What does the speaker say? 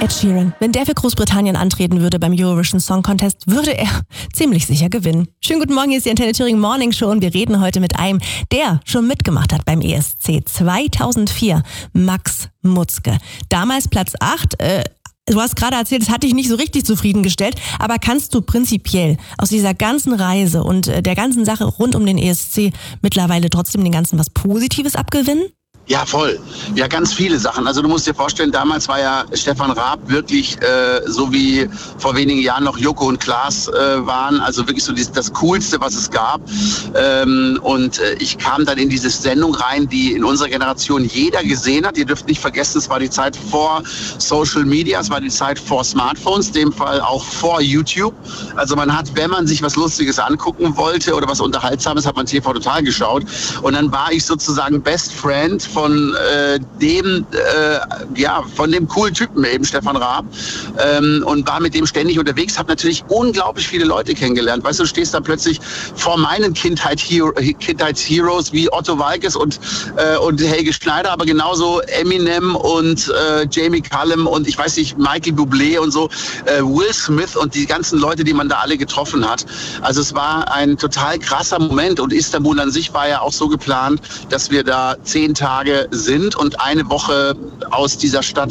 Ed Sheeran. Wenn der für Großbritannien antreten würde beim Eurovision Song Contest, würde er ziemlich sicher gewinnen. Schönen guten Morgen, hier ist die Antenne Thüringen Morning Show und wir reden heute mit einem, der schon mitgemacht hat beim ESC 2004, Max Mutzke. Damals Platz 8, du hast gerade erzählt, es hat dich nicht so richtig zufriedengestellt, aber kannst du prinzipiell aus dieser ganzen Reise und der ganzen Sache rund um den ESC mittlerweile trotzdem den ganzen was Positives abgewinnen? Ja, voll. Ja, ganz viele Sachen. Also du musst dir vorstellen, damals war ja Stefan Raab wirklich so wie vor wenigen Jahren noch Joko und Klaas waren. Also wirklich so das Coolste, was es gab. Und ich kam dann in diese Sendung rein, die in unserer Generation jeder gesehen hat. Ihr dürft nicht vergessen, es war die Zeit vor Social Media, es war die Zeit vor Smartphones, in dem Fall auch vor YouTube. Also man hat, wenn man sich was Lustiges angucken wollte oder was Unterhaltsames, hat man TV Total geschaut. Und dann war ich sozusagen Best Friend von dem coolen Typen eben, Stefan Raab, und war mit dem ständig unterwegs, habe natürlich unglaublich viele Leute kennengelernt. Weißt du, stehst da plötzlich vor meinen Kindheitsheroes wie Otto Waalkes und Helge Schneider, aber genauso Eminem und Jamie Cullum und ich weiß nicht, Michael Bublé und so, Will Smith und die ganzen Leute, die man da alle getroffen hat. Also es war ein total krasser Moment und Istanbul an sich war ja auch so geplant, dass wir da 10 Tage sind und eine Woche aus dieser Stadt